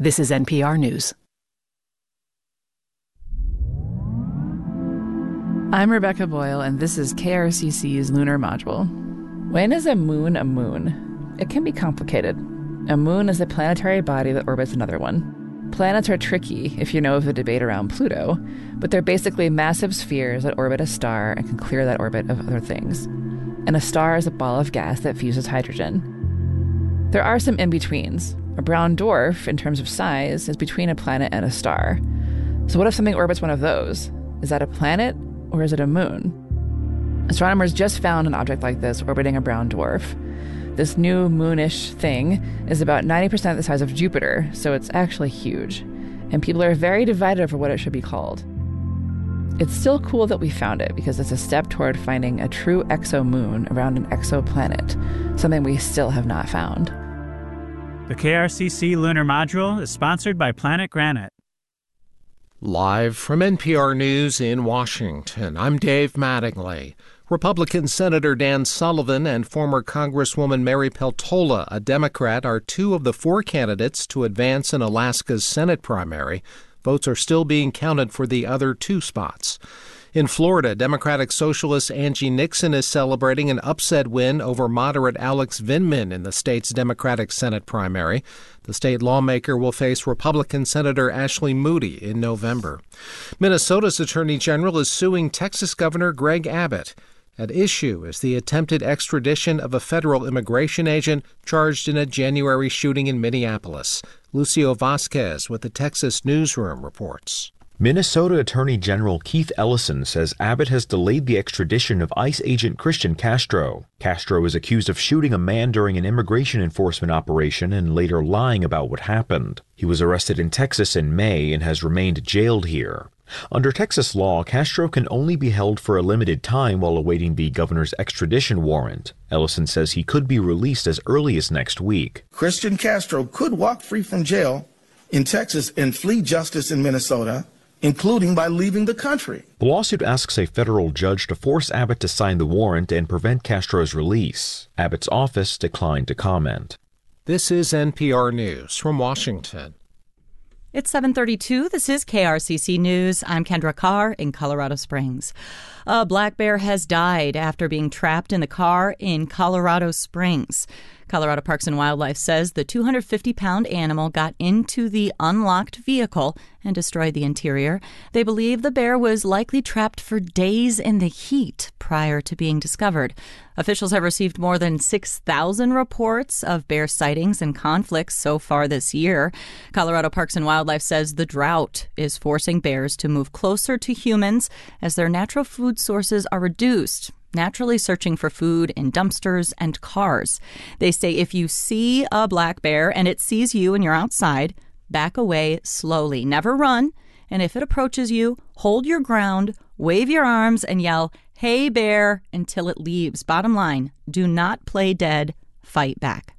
This is NPR News. I'm Rebecca Boyle, and this is KRCC's Lunar Module. When is a moon a moon? It can be complicated. A moon is a planetary body that orbits another one. Planets are tricky if you know of the debate around Pluto, but they're basically massive spheres that orbit a star and can clear that orbit of other things. And a star is a ball of gas that fuses hydrogen. There are some in-betweens. A brown dwarf, in terms of size, is between a planet and a star. So what if something orbits one of those? Is that a planet, or is it a moon? Astronomers just found an object like this orbiting a brown dwarf. This new moonish thing is about 90% the size of Jupiter, so it's actually huge. And people are very divided over what it should be called. It's still cool that we found it because it's a step toward finding a true exomoon around an exoplanet, something we still have not found. The KRCC Lunar Module is sponsored by Planet Granite. Live from NPR News in Washington, I'm Dave Mattingly. Republican Senator Dan Sullivan and former Congresswoman Mary Peltola, a Democrat, are two of the four candidates to advance in Alaska's Senate primary. Votes are still being counted for the other two spots. In Florida, Democratic Socialist Angie Nixon is celebrating an upset win over moderate Alex Vindman in the state's Democratic Senate primary. The state lawmaker will face Republican Senator Ashley Moody in November. Minnesota's Attorney General is suing Texas Governor Greg Abbott. At issue is the attempted extradition of a federal immigration agent charged in a January shooting in Minneapolis. Lucio Vasquez with the Texas Newsroom reports. Minnesota Attorney General Keith Ellison says Abbott has delayed the extradition of ICE agent Christian Castro. Castro is accused of shooting a man during an immigration enforcement operation and later lying about what happened. He was arrested in Texas in May and has remained jailed here. Under Texas law, Castro can only be held for a limited time while awaiting the governor's extradition warrant. Ellison says he could be released as early as next week. Christian Castro could walk free from jail in Texas and flee justice in Minnesota, including by leaving the country. The lawsuit asks a federal judge to force Abbott to sign the warrant and prevent Castro's release. Abbott's office declined to comment. This is NPR News from Washington. It's 7:32. This is KRCC News. I'm Kendra Carr in Colorado Springs. A black bear has died after being trapped in the car in Colorado Springs. Colorado Parks and Wildlife says the 250-pound animal got into the unlocked vehicle and destroyed the interior. They believe the bear was likely trapped for days in the heat prior to being discovered. Officials have received more than 6,000 reports of bear sightings and conflicts so far this year. Colorado Parks and Wildlife says the drought is forcing bears to move closer to humans as their natural food sources are reduced, naturally searching for food in dumpsters and cars. They say if you see a black bear and it sees you and you're outside, back away slowly. Never run. And if it approaches you, hold your ground, wave your arms, and yell, "Hey, bear," until it leaves. Bottom line, do not play dead. Fight back.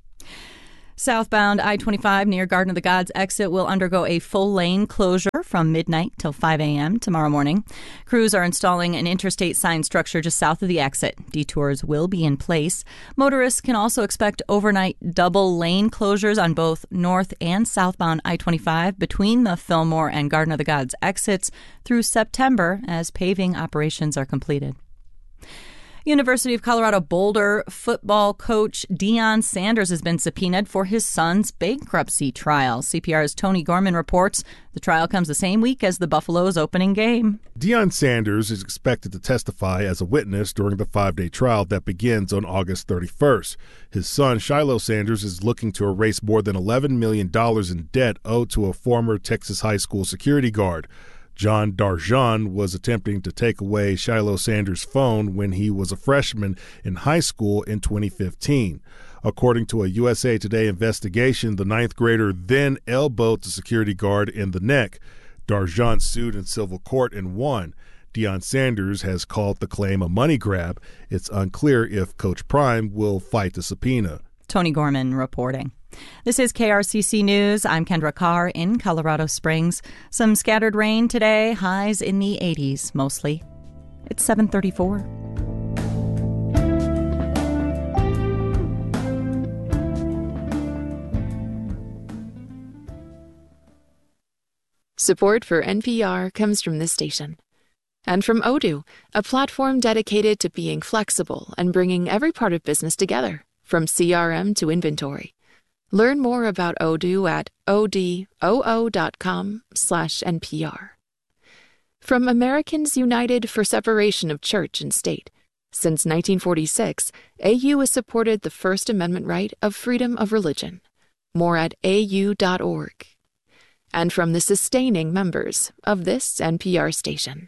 Southbound I-25 near Garden of the Gods exit will undergo a full lane closure from midnight till 5 a.m. tomorrow morning. Crews are installing an interstate sign structure just south of the exit. Detours will be in place. Motorists can also expect overnight double lane closures on both north and southbound I-25 between the Fillmore and Garden of the Gods exits through September as paving operations are completed. University of Colorado Boulder football coach Deion Sanders has been subpoenaed for his son's bankruptcy trial. CPR's Tony Gorman reports the trial comes the same week as the Buffalo's opening game. Deion Sanders is expected to testify as a witness during the 5-day trial that begins on August 31st. His son, Shiloh Sanders, is looking to erase more than $11 million in debt owed to a former Texas high school security guard. John Darjan was attempting to take away Shiloh Sanders' phone when he was a freshman in high school in 2015. According to a USA Today investigation, the ninth grader then elbowed the security guard in the neck. Darjan sued in civil court and won. Deion Sanders has called the claim a money grab. It's unclear if Coach Prime will fight the subpoena. Tony Gorman reporting. This is KRCC News. I'm Kendra Carr in Colorado Springs. Some scattered rain today, highs in the 80s mostly. It's 7:34. Support for NPR comes from this station. And from Odoo, a platform dedicated to being flexible and bringing every part of business together, from CRM to inventory. Learn more about Odoo at odoo.com/NPR. From Americans United for Separation of Church and State. Since 1946, AU has supported the First Amendment right of freedom of religion. More at au.org. And from the sustaining members of this NPR station.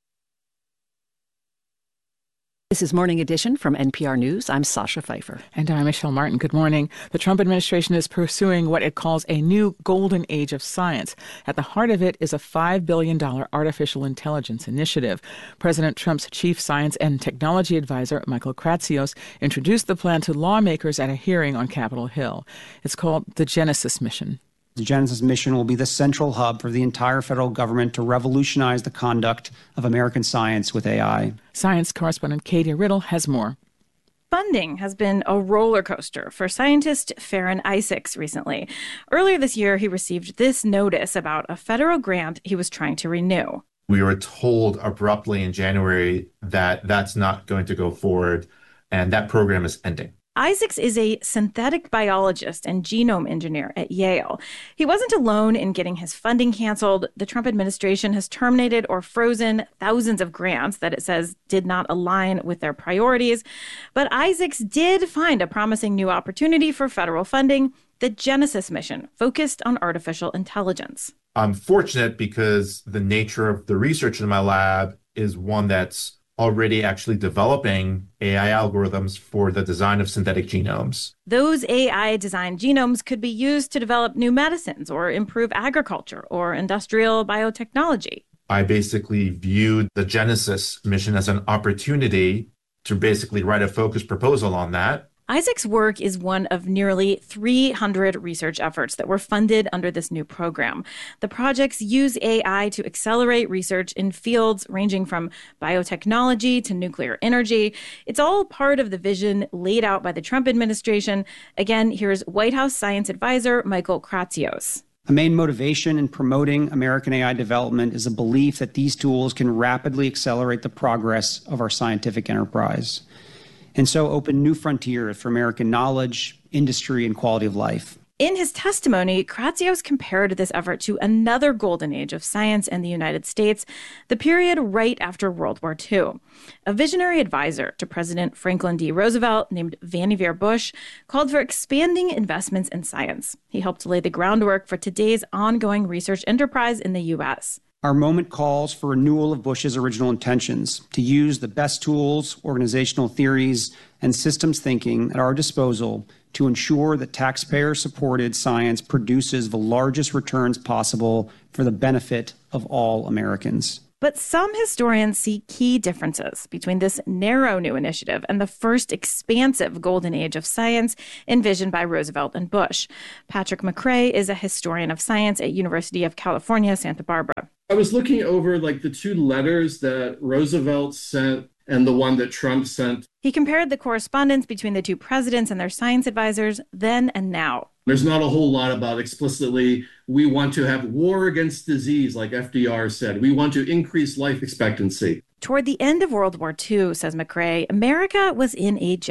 This is Morning Edition from NPR News. I'm Sasha Pfeiffer. And I'm Michelle Martin. Good morning. The Trump administration is pursuing what it calls a new golden age of science. At the heart of it is a $5 billion artificial intelligence initiative. President Trump's chief science and technology advisor, Michael Kratsios, introduced the plan to lawmakers at a hearing on Capitol Hill. It's called the Genesis Mission. The Genesis mission will be the central hub for the entire federal government to revolutionize the conduct of American science with AI. Science correspondent Katie Riddle has more. Funding has been a roller coaster for scientist Farron Isaacs recently. Earlier this year, he received this notice about a federal grant he was trying to renew. We were told abruptly in January that that's not going to go forward, and that program is ending. Isaacs is a synthetic biologist and genome engineer at Yale. He wasn't alone in getting his funding canceled. The Trump administration has terminated or frozen thousands of grants that it says did not align with their priorities. But Isaacs did find a promising new opportunity for federal funding, the Genesis mission, focused on artificial intelligence. I'm fortunate because the nature of the research in my lab is one that's already actually developing AI algorithms for the design of synthetic genomes. Those AI-designed genomes could be used to develop new medicines or improve agriculture or industrial biotechnology. I basically viewed the Genesis mission as an opportunity to basically write a focused proposal on that. Isaac's work is one of nearly 300 research efforts that were funded under this new program. The projects use AI to accelerate research in fields ranging from biotechnology to nuclear energy. It's all part of the vision laid out by the Trump administration. Again, here's White House science advisor Michael Kratsios. A main motivation in promoting American AI development is a belief that these tools can rapidly accelerate the progress of our scientific enterprise, and so open new frontiers for American knowledge, industry, and quality of life. In his testimony, Kratsios compared this effort to another golden age of science in the United States, the period right after World War II. A visionary advisor to President Franklin D. Roosevelt named Vannevar Bush called for expanding investments in science. He helped lay the groundwork for today's ongoing research enterprise in the U.S. Our moment calls for renewal of Bush's original intentions to use the best tools, organizational theories, and systems thinking at our disposal to ensure that taxpayer-supported science produces the largest returns possible for the benefit of all Americans. But some historians see key differences between this narrow new initiative and the first expansive golden age of science envisioned by Roosevelt and Bush. Patrick McRae is a historian of science at University of California, Santa Barbara. I was looking over the two letters that Roosevelt sent and the one that Trump sent. He compared the correspondence between the two presidents and their science advisors then and now. There's not a whole lot about explicitly, we want to have war against disease, like FDR said. We want to increase life expectancy. Toward the end of World War II, says McRae, America was in a